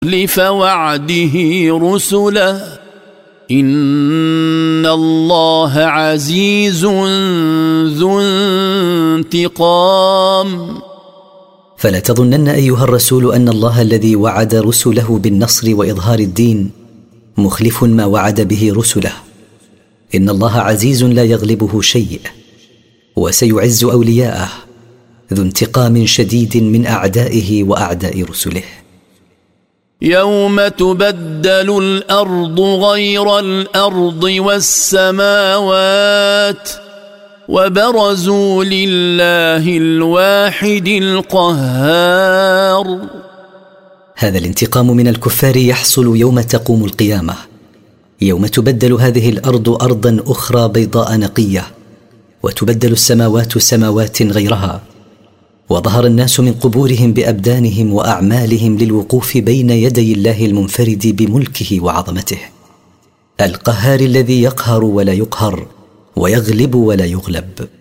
يخلف وعده رسله إن الله عزيز ذو انتقام. فلا تظنن أيها الرسول أن الله الذي وعد رسله بالنصر وإظهار الدين مخلف ما وعد به رسله. إن الله عزيز لا يغلبه شيء، وسيعز أولياءه، ذو انتقام شديد من أعدائه وأعداء رسله. يوم تبدل الأرض غير الأرض والسماوات وبرزوا لله الواحد القهار. هذا الانتقام من الكفار يحصل يوم تقوم القيامة، يوم تبدل هذه الأرض أرضا أخرى بيضاء نقية، وتبدل السماوات سماوات غيرها، وظهر الناس من قبورهم بأبدانهم وأعمالهم للوقوف بين يدي الله المنفرد بملكه وعظمته، القهار الذي يقهر ولا يقهر ويغلب ولا يغلب.